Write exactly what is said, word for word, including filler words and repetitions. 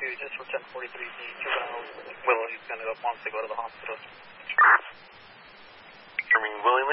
two, just for ten forty-three, the juvenile Willow is going to go, wants to go to the hospital. I mean, Willie